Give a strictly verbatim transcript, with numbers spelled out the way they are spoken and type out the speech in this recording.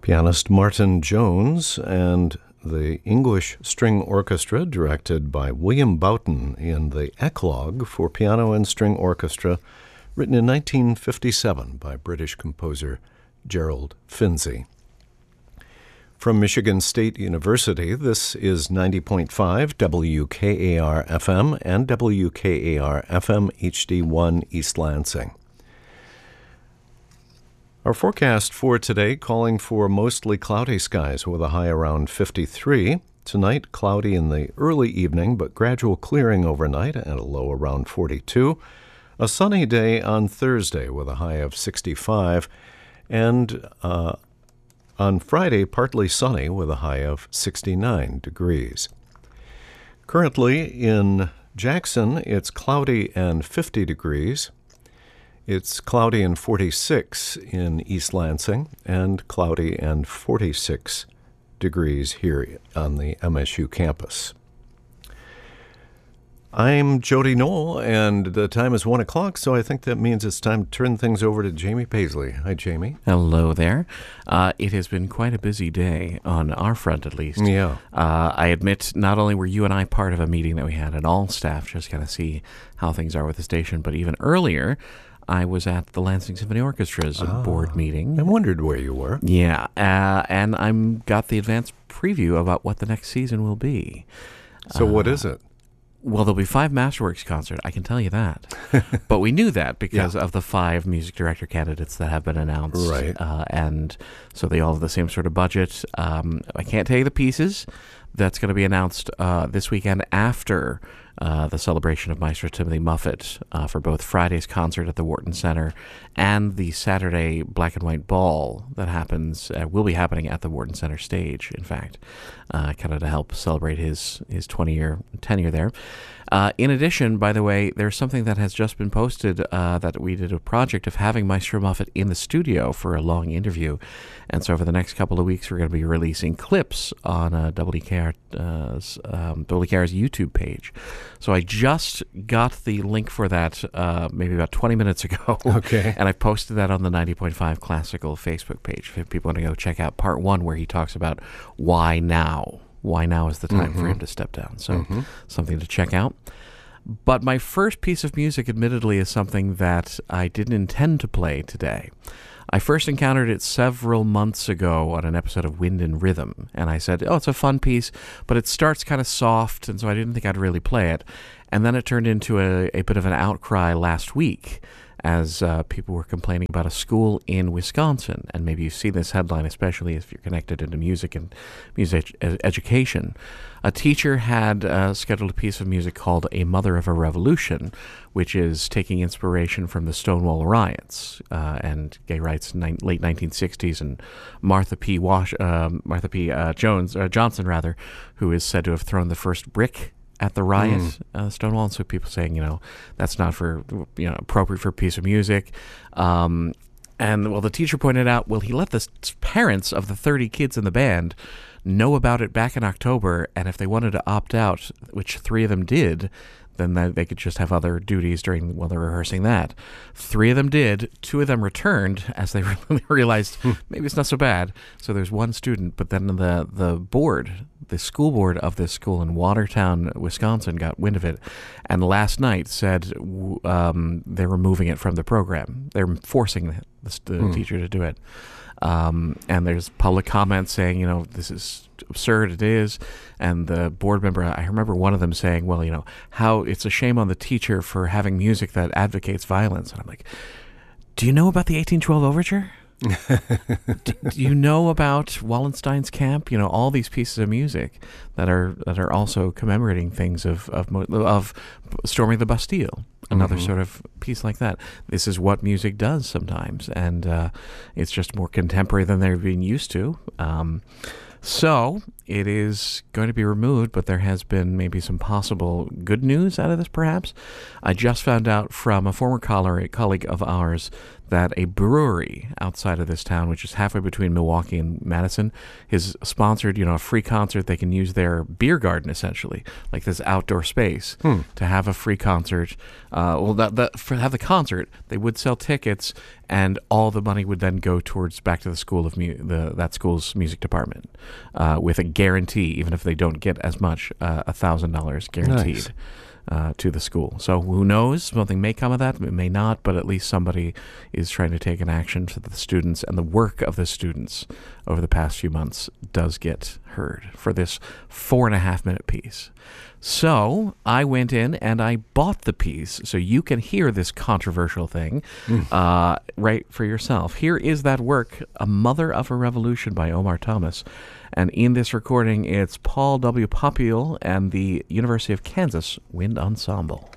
Pianist Martin Jones and the English String Orchestra, directed by William Boughton in the Eclogue for Piano and String Orchestra, written in nineteen fifty-seven by British composer Gerald Finzi. From Michigan State University, this is ninety point five W K A R F M and W K A R F M H D one East Lansing. Our forecast for today calling for mostly cloudy skies with a high around fifty-three. Tonight, cloudy in the early evening, but gradual clearing overnight and a low around forty-two. A sunny day on Thursday with a high of sixty-five. And uh, on Friday, partly sunny with a high of sixty-nine degrees. Currently in Jackson, it's cloudy and fifty degrees. It's cloudy and forty-six in East Lansing and cloudy and forty-six degrees here on the M S U campus. I'm Jody Knoll, and the time is one o'clock, so I think that means it's time to turn things over to Jamie Paisley. Hi, Jamie. Hello there. Uh, it has been quite a busy day, on our front at least. Yeah. Uh, I admit, not only were you and I part of a meeting that we had at all staff, just kind of see how things are with the station, but even earlier, I was at the Lansing Symphony Orchestra's oh, board meeting. I wondered where you were. Yeah, uh, and I'm got the advanced preview about what the next season will be. So uh, what is it? Well, there'll be five Masterworks concerts, I can tell you that. But we knew that because yeah. of the five music director candidates that have been announced. Right. Uh, and so they all have the same sort of budget. Um, I can't tell you the pieces. That's going to be announced uh, this weekend after uh, the celebration of Maestro Timothy Muffet uh, for both Friday's concert at the Wharton Center and the Saturday Black and White Ball that happens, uh, will be happening at the Wharton Center stage, in fact, uh, kind of to help celebrate his, his twenty-year tenure there. Uh, in addition, by the way, there's something that has just been posted uh, that we did a project of having Maestro Muffet in the studio for a long interview. And so over the next couple of weeks, we're going to be releasing clips on uh, W K R's, um, W K R's YouTube page. So I just got the link for that uh, maybe about twenty minutes ago. Okay. And I posted that on the ninety point five Classical Facebook page if people want to go check out part one where he talks about why now. Why now is the time mm-hmm. for him to step down. So mm-hmm. something to check out. But my first piece of music, admittedly, is something that I didn't intend to play today. I first encountered it several months ago on an episode of Wind and Rhythm, and I said, oh, it's a fun piece, but it starts kind of soft, and so I didn't think I'd really play it. And then it turned into a, a bit of an outcry last week as uh, people were complaining about a school in Wisconsin. And maybe you see this headline, especially if you're connected into music and music ed- education. A teacher had uh, scheduled a piece of music called A Mother of a Revolution, which is taking inspiration from the Stonewall riots uh, and gay rights in ni- late nineteen sixties, and Martha P. Wash, uh, Martha P. Uh, Jones, uh, Johnson, rather, who is said to have thrown the first brick at the riot, mm. uh, Stonewall. And so people saying, you know, that's not for, you know, appropriate for a piece of music. Um, and, well, the teacher pointed out, well, he let the parents of the thirty kids in the band know about it back in October, and if they wanted to opt out, which three of them did, then they could just have other duties during while they're rehearsing that. Three of them did. Two of them returned as they realized maybe it's not so bad. So there's one student, but then the the board, the school board of this school in Watertown, Wisconsin, got wind of it, and last night said um, they're removing it from the program. They're forcing the, the, the mm. teacher to do it. Um, and there's public comments saying, you know, this is absurd, it is. And the board member, I remember one of them saying, well, you know, how it's a shame on the teacher for having music that advocates violence. And I'm like, do you know about the eighteen twelve Overture? do, do you know about Wallenstein's Camp? You know, all these pieces of music that are that are also commemorating things of of, of storming the Bastille. Another mm-hmm. sort of piece like that. This is what music does sometimes, and uh, it's just more contemporary than they're being used to. Um, so it is going to be removed, but there has been maybe some possible good news out of this, perhaps. I just found out from a former colleague of ours that a brewery outside of this town, which is halfway between Milwaukee and Madison, has sponsored, you know, a free concert. They can use their beer garden, essentially, like this outdoor space, hmm. to have a free concert Uh, well, that, that for have the concert, they would sell tickets, and all the money would then go towards back to the school of mu- the that school's music department, uh, with a guarantee, even if they don't get as much, uh, a thousand dollars guaranteed. Nice. Uh, to the school. So who knows? Something may come of that. It may not, but at least somebody is trying to take an action so that the students and the work of the students over the past few months does get heard for this four and a half minute piece. So I went in and I bought the piece so you can hear this controversial thing mm. uh, right for yourself. Here is that work, A Mother of a Revolution by Omar Thomas. And in this recording, it's Paul W. Popiel and the University of Kansas Wind Ensemble.